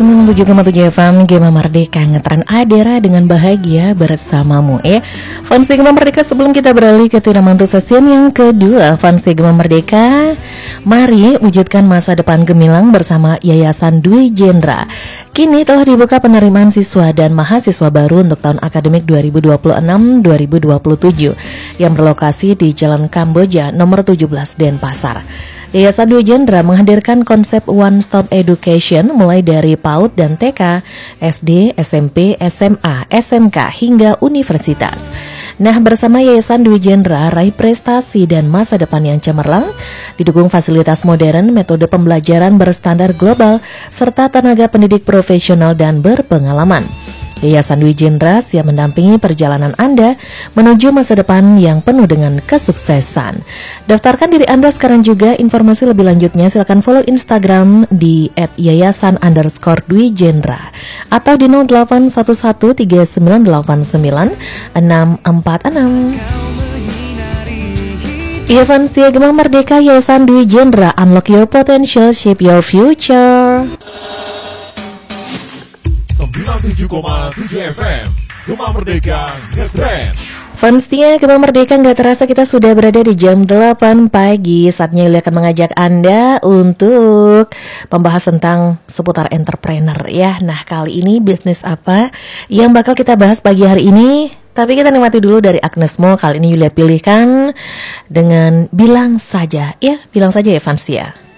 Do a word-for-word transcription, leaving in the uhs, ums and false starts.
sembilan puluh tujuh koma tujuh F M Gema Merdeka, ngetren Adera dengan bahagia bersamamu ya. Fans Gema Merdeka, sebelum kita beralih ke Tiramantu session yang kedua, Fans Gema Merdeka, mari wujudkan masa depan gemilang bersama Yayasan Dwi Jendra. Kini telah dibuka penerimaan siswa dan mahasiswa baru untuk tahun akademik dua ribu dua puluh enam dua ribu dua puluh tujuh yang berlokasi di Jalan Kamboja nomor tujuh belas Denpasar. Yayasan Dwi Jendra menghadirkan konsep one stop education mulai dari PAUD dan T K, S D, S M P, S M A, S M K hingga universitas. Nah, bersama Yayasan Dwi Jendra, raih prestasi dan masa depan yang cemerlang, didukung fasilitas modern, metode pembelajaran berstandar global, serta tenaga pendidik profesional dan berpengalaman. Yayasan Dwi Jendra siap mendampingi perjalanan Anda menuju masa depan yang penuh dengan kesuksesan. Daftarkan diri Anda sekarang juga. Informasi lebih lanjutnya silakan follow Instagram di et yayasan underscore Dwi Jendra atau di nol delapan satu satu tiga sembilan delapan sembilan enam empat enam. Iya, fans Gema Merdeka, Yayasan Dwi Jendra, unlock your potential, shape your future. sembilan puluh tujuh koma tujuh F M Gema Merdeka ngetrend. Fansnya Gema Merdeka, nggak terasa kita sudah berada di jam delapan pagi. Saatnya Yulia akan mengajak Anda untuk membahas tentang seputar entrepreneur ya. Nah, kali ini bisnis apa yang bakal kita bahas pagi hari ini? Tapi kita nikmati dulu dari Agnes Mo. Kali ini Yulia pilihkan dengan Bilang Saja. Ya, bilang saja ya fans ya.